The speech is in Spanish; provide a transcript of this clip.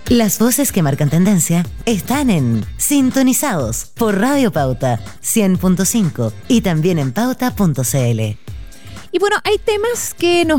Las voces que marcan tendencia están en Sintonizados por Radio Pauta 100.5 y también en pauta.cl. Y bueno, hay temas que nos